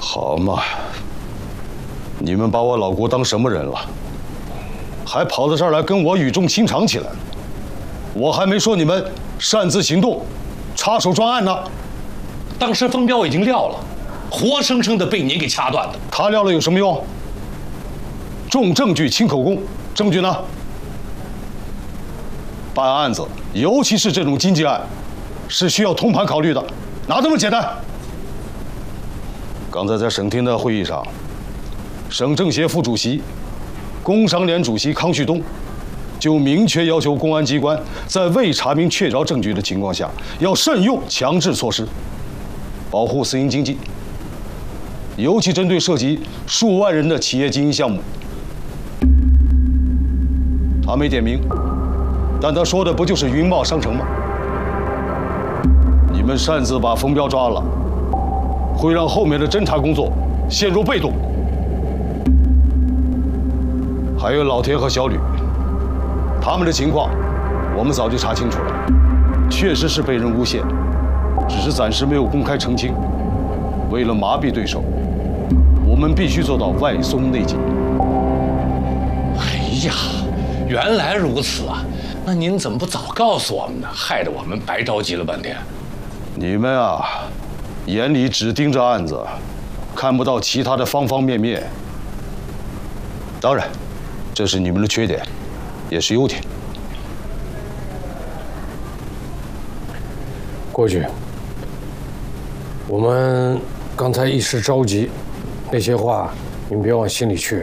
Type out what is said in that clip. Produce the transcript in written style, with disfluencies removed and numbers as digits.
好嘛，你们把我老郭当什么人了？还跑到这儿来跟我语重心长起来？我还没说你们擅自行动、插手专案呢。 当时风标已经撂了，活生生的被您给掐断的。 他撂了有什么用？重证据轻口供，证据呢？办案子，尤其是这种经济案，是需要通盘考虑的，哪这么简单？刚才在省厅的会议上，省政协副主席、工商联主席康旭东就明确要求公安机关在未查明确凿证据的情况下，要慎用强制措施，保护私营经济，尤其针对涉及数万人的企业经营项目。他没点名，但他说的不就是云茂商城吗？你们擅自把冯彪抓了，会让后面的侦查工作陷入被动。还有老田和小吕，他们的情况我们早就查清楚了，确实是被人诬陷，只是暂时没有公开澄清。为了麻痹对手，我们必须做到外松内紧。 哎呀，原来如此啊！那您怎么不早告诉我们呢？害得我们白着急了半天。 你们啊，眼里只盯着案子，看不到其他的方方面面。当然，这是你们的缺点，也是优点。 郭局，我们刚才一时着急，那些话您别往心里去。